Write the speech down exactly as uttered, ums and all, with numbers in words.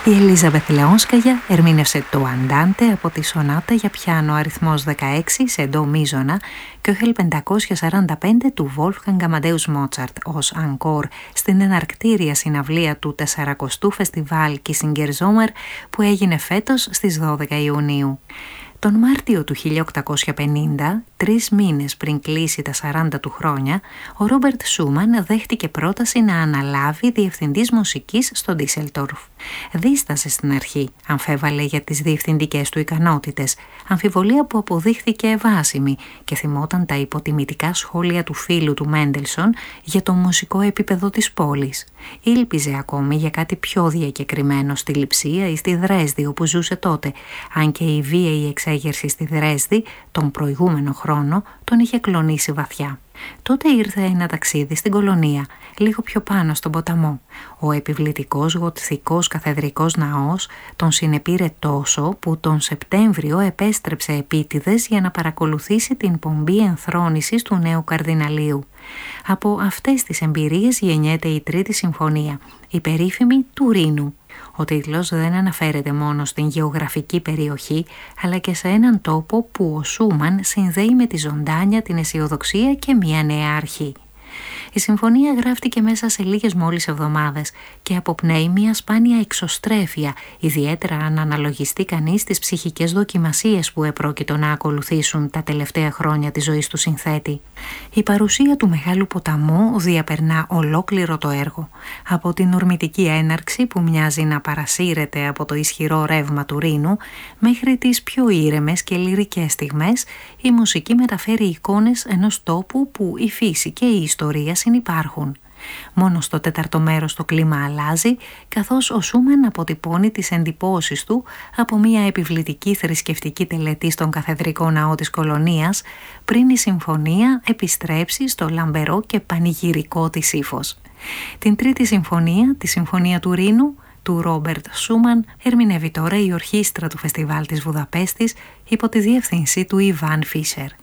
Η Ελίζαμπεθ Λεόνσκαγια ερμήνευσε το Αντάντε από τη σονάτα για πιάνο αριθμός δεκαέξι σε ντο μίζωνα και ο χίλια πεντακόσια σαράντα πέντε του Wolfgang Amadeus Mozart ως ανκόρ στην εναρκτήρια συναυλία του τεσσαρακοστού Φεστιβάλ Kissinger Sommer που έγινε φέτος στις δώδεκα Ιουνίου. Τον Μάρτιο του χίλια οκτακόσια πενήντα, τρεις μήνες πριν κλείσει τα σαράντα του χρόνια, ο Ρόμπερτ Σούμαν δέχτηκε πρόταση να αναλάβει διευθυντής μουσικής στο Ντίσελντορφ. Δίστασε στην αρχή, αμφέβαλε για τις διευθυντικές του ικανότητες, αμφιβολία που αποδείχθηκε βάσιμη και θυμόταν τα υποτιμητικά σχόλια του φίλου του Μέντελσον για το μουσικό επίπεδο της πόλης. Ήλπιζε ακόμη για κάτι πιο διακεκριμένο στη Λειψία ή στη Δρέσδη όπου ζούσε τότε, αν και η βίαιη εξέγερση στη Δρέσδη τον προηγούμενο χρόνο τον είχε κλονίσει βαθιά. Τότε ήρθε ένα ταξίδι στην Κολωνία, λίγο πιο πάνω στον ποταμό. Ο επιβλητικός γοτθικός καθεδρικός ναός τον συνεπήρε τόσο που τον Σεπτέμβριο επέστρεψε επίτηδες για να παρακολουθήσει την πομπή ενθρόνησης του νέου καρδιναλίου. Από αυτές τις εμπειρίες γεννιέται η Τρίτη Συμφωνία, η περίφημη του Ρήνου. Ο τίτλος δεν αναφέρεται μόνο στην γεωγραφική περιοχή, αλλά και σε έναν τόπο που ο Σούμαν συνδέει με τη ζωντάνια, την αισιοδοξία και μια νέα αρχή. Η συμφωνία γράφτηκε μέσα σε λίγες μόλις εβδομάδες και αποπνέει μια σπάνια εξωστρέφεια, ιδιαίτερα αν αναλογιστεί κανείς τις ψυχικές δοκιμασίες που επρόκειτο να ακολουθήσουν τα τελευταία χρόνια της ζωής του συνθέτη. Η παρουσία του Μεγάλου Ποταμού διαπερνά ολόκληρο το έργο, από την ορμητική έναρξη που μοιάζει να παρασύρεται από το ισχυρό ρεύμα του Ρήνου, μέχρι τις πιο ήρεμες και λυρικές στιγμές, η μουσική μεταφέρει εικόνες ενός τόπου που η φύση και η ιστορία συνυπάρχουν. Μόνο στο τέταρτο μέρος το κλίμα αλλάζει, καθώς ο Σούμαν αποτυπώνει τις εντυπώσεις του από μια επιβλητική θρησκευτική τελετή στον καθεδρικό ναό της Κολωνίας, πριν η συμφωνία επιστρέψει στο λαμπερό και πανηγυρικό της ύφος. Την Τρίτη Συμφωνία, τη Συμφωνία του Ρήνου, του Ρόμπερτ Σούμαν, ερμηνεύει τώρα η ορχήστρα του Φεστιβάλ της Βουδαπέστης υπό τη διεύθυνση του Ιβάν Φίσερ.